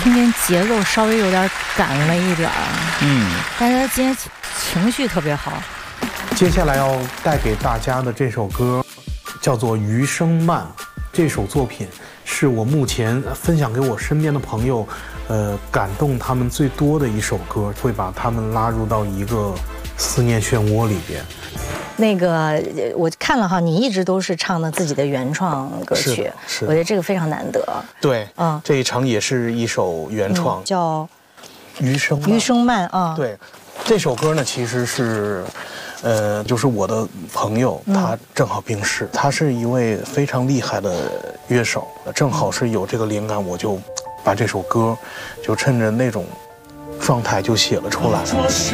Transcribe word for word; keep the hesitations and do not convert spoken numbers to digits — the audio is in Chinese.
今天节奏稍微有点赶了一点儿， 嗯， 但是他今天情绪特别好。 接下来要带给大家的这首歌叫做《余生慢》，这首作品是我目前分享给我身边的朋友，呃，感动他们最多的一首歌，会把他们拉入到一个思念漩涡里边。 那个我看了哈，你一直都是唱的自己的原创歌曲， 是是我觉得这个非常难得。 对， 嗯， 这一场也是一首原创， 嗯、叫 《余生慢》。 余生慢啊， 对，这首歌呢其实是，呃，就是我的朋友，他正好病逝，他是一位非常厉害的乐手，正好是有这个灵感，我就把这首歌，就趁着那种状态就写了出来。